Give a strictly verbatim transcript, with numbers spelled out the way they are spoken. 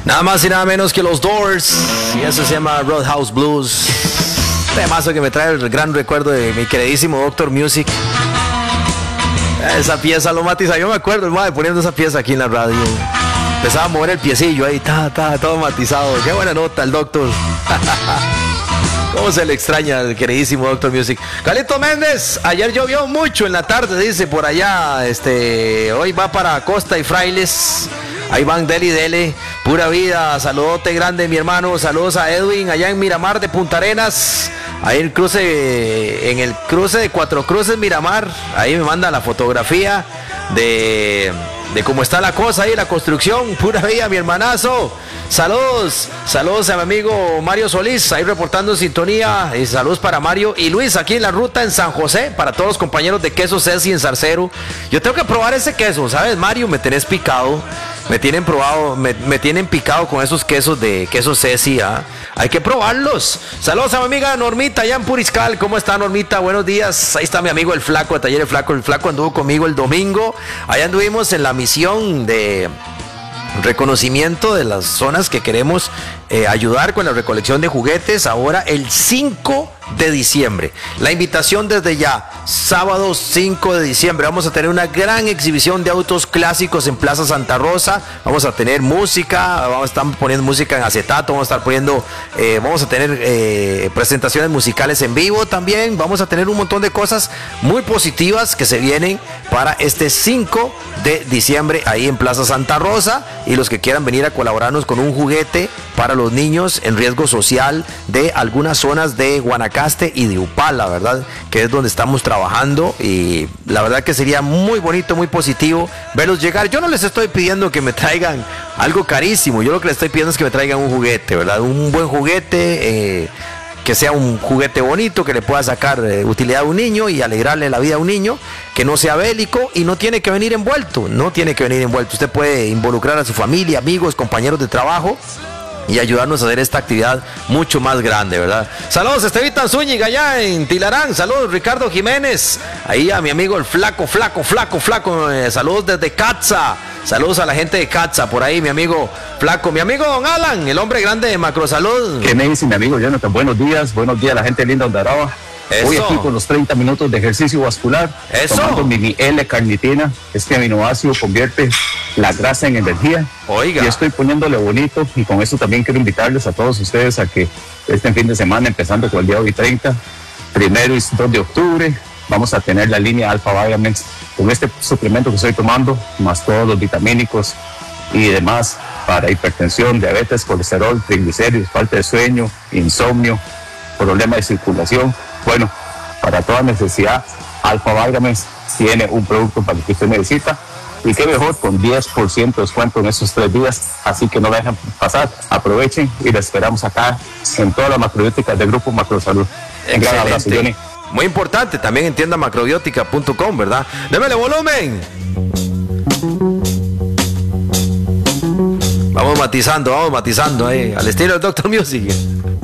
Nada más y nada menos que los Doors. Y eso se llama Roadhouse Blues. Temazo que me trae el gran recuerdo de mi queridísimo Doctor Music. Esa pieza lo matiza. Yo me acuerdo, hermano, poniendo esa pieza aquí en la radio. Empezaba a mover el piecillo ahí, ta, ta, todo matizado. Qué buena nota el Doctor. ¿Cómo se le extraña al queridísimo Doctor Music? Carlito Méndez, ayer llovió mucho en la tarde, dice por allá. Este, hoy va para Costa y Frailes. Ahí van Deli Dele, pura vida. Saludote grande, mi hermano. Saludos a Edwin allá en Miramar de Punta Arenas. Ahí el cruce, en el cruce de Cuatro Cruces Miramar. Ahí me manda la fotografía de, de cómo está la cosa ahí, la construcción. Pura vida, mi hermanazo. Saludos, saludos a mi amigo Mario Solís, ahí reportando sintonía. Y saludos para Mario y Luis aquí en la ruta en San José, para todos los compañeros de Queso Ceci en Zarcero. Yo tengo que probar ese queso, ¿sabes, Mario? Me tenés picado, me tienen probado, me, me tienen picado con esos quesos de Queso Ceci, ¿ah? Hay que probarlos. Saludos a mi amiga Normita allá en Puriscal. ¿Cómo está, Normita? Buenos días. Ahí está mi amigo el Flaco de Taller El Flaco. El Flaco anduvo conmigo el domingo. Allá anduvimos en la misión de reconocimiento de las zonas que queremos eh, ayudar con la recolección de juguetes. Ahora el cinco de diciembre, la invitación desde ya, sábado cinco de diciembre, vamos a tener una gran exhibición de autos clásicos en Plaza Santa Rosa. Vamos a tener música, vamos a estar poniendo música en acetato, vamos a estar poniendo eh, vamos a tener eh, presentaciones musicales en vivo también. Vamos a tener un montón de cosas muy positivas que se vienen para este cinco de diciembre ahí en Plaza Santa Rosa. Y los que quieran venir a colaborarnos con un juguete para los niños en riesgo social de algunas zonas de Guanacaste y de Upala, ¿verdad? Que es donde estamos trabajando, y la verdad que sería muy bonito, muy positivo verlos llegar. Yo no les estoy pidiendo que me traigan algo carísimo, yo lo que les estoy pidiendo es que me traigan un juguete, ¿verdad? Un buen juguete, eh, que sea un juguete bonito, que le pueda sacar eh, utilidad a un niño y alegrarle la vida a un niño, que no sea bélico y no tiene que venir envuelto, no tiene que venir envuelto. Usted puede involucrar a su familia, amigos, compañeros de trabajo y ayudarnos a hacer esta actividad mucho más grande, ¿verdad? Saludos a Estevita Zúñiga allá en Tilarán. Saludos Ricardo Jiménez. Ahí a mi amigo el flaco, flaco, flaco, flaco. Eh, saludos desde Catza. Saludos a la gente de Catza, por ahí mi amigo flaco. Mi amigo Don Alan, el hombre grande de Macrosalud. ¿Qué me dice mi amigo Jonathan? Buenos días, buenos días a la gente linda de Ondaraba. Hoy aquí con los treinta minutos de ejercicio vascular, Eso. tomando mi L-carnitina. Este aminoácido convierte la grasa en energía. Oiga. Y estoy poniéndole bonito, y con eso también quiero invitarles a todos ustedes a que este fin de semana, empezando con el día hoy treinta, primero y dos de octubre, vamos a tener la línea Alpha Vitamins con este suplemento que estoy tomando, más todos los vitamínicos y demás para hipertensión, diabetes, colesterol, triglicéridos, falta de sueño, insomnio, problema de circulación. Bueno, para toda necesidad, Alpha Vitamins tiene un producto para lo que usted necesita, y qué mejor con diez por ciento de descuento en estos tres días, así que no la dejen pasar, aprovechen y la esperamos acá en todas las macrobióticas del Grupo Macrosalud. Un gran abrazo, Johnny. Muy importante, también en tienda macrobiótica punto com, ¿verdad? Démele volumen. Vamos matizando, vamos matizando ahí, al estilo del Doctor Music.